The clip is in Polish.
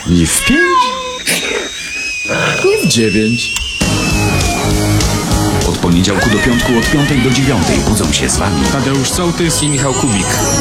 Nie w 5, nie w 9. Od poniedziałku do piątku od 5 do 9 budzą się z wami Tadeusz Sołtys i Michał Kubik.